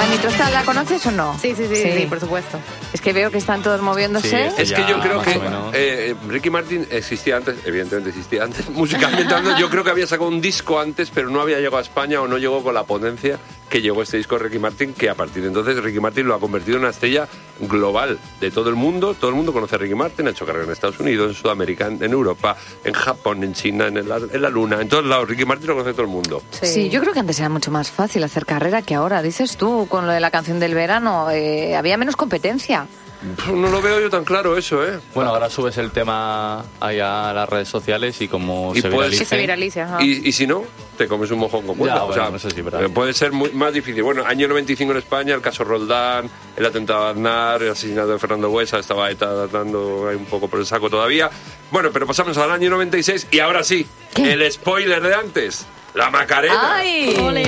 Nitro, ¿la conoces o no? Sí, por supuesto. Es que veo que están todos moviéndose. Sí, es que yo creo que Ricky Martin existía antes, evidentemente existía antes, musicalmente hablando. Yo creo que había sacado un disco antes, pero no había llegado a España o no llegó con la potencia que llegó este disco de Ricky Martin, que a partir de entonces Ricky Martin lo ha convertido en una estrella global de todo el mundo conoce a Ricky Martin, ha hecho carrera en Estados Unidos, en Sudamérica, en Europa, en Japón, en China, en la Luna, en todos lados. Ricky Martin lo conoce todo el mundo. Sí, yo creo que antes era mucho más fácil hacer carrera que ahora. Dices tú, con lo de la canción del verano, había menos competencia. No lo veo yo tan claro eso, ¿eh? Bueno, ahora subes el tema allá a las redes sociales y como se viralice. Y si no, te comes un mojón con cuenta. Ya, bueno, eso sí, puede ser más difícil. Bueno, año 95 en España, el caso Roldán, el atentado a Aznar, el asesinato de Fernando Buesa, estaba ETA dando ahí un poco por el saco todavía. Bueno, pero pasamos al año 96 y ahora sí, el spoiler de antes, la Macarena. ¡Ay! ¡Ole!